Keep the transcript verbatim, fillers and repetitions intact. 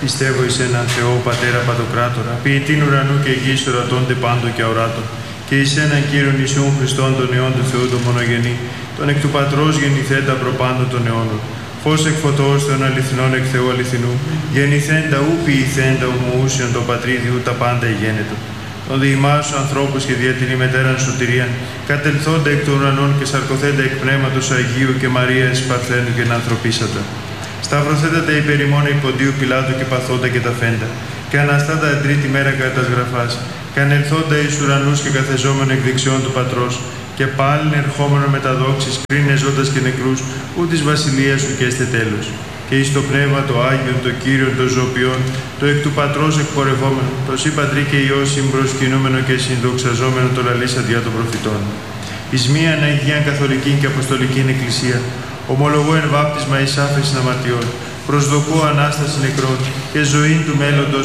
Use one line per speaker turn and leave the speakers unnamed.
Πιστεύω εις έναν Θεό, Πατέρα Παντοκράτορα, ποιητήν ουρανού και γης ορατώνται πάντο και αοράτο, και εις έναν Κύριον Ιησούν Χριστόν, τον Υιόν του Θεού, τον μονογενή, τον εκ του Πατρός γεννηθέντα προπάντων των αιώνων. Φως εκ φωτός των αληθινών εκ Θεού αληθινού, γεννηθέντα ου ποιηθέντα ομοούσιον τον Πατρίδιου τα πάντα ηγένετο. Τον διημάσου ανθρώπους και δια την ημετέραν σωτηρίαν, κατελθόντα εκ των ουρανών και σαρκωθέντα εκ πνεύματος Αγίου και Μαρίας Παρθένου και ανθρωπίσατα. Σταυρωθέντα υπέρ ημών εκ Ποντίου Πιλάτου και παθόντα και τα φέντα, και αναστάτα εν τρίτη μέρα κατά τας γραφάς, και ανελθόντα εις ουρανούς και καθεζόμενο εκ δεξιών του Πατρός, και πάλιν ερχόμενο με τα δόξης, κρίνε ζώντας και νεκρούς, ου της βασιλείας σου και έστε τέλος. Και εις το πνεύμα το Άγιον, το Κύριον, το ζωοποιόν, το εκ του Πατρός εκπορευόμενο, το Συ Πατρί και Υιό συμπροσκυνούμενο και συνδοξαζόμενο το λαλήσα διά των προφητών. Εις μίαν Αγίαν Καθολικήν και Αποστολικήν Εκκλησία, ομολογώ εν βάπτισμα εις άφεσιν αμαρτιών, προσδοκώ Ανάσταση νεκρών και ζωήν του μέλλοντος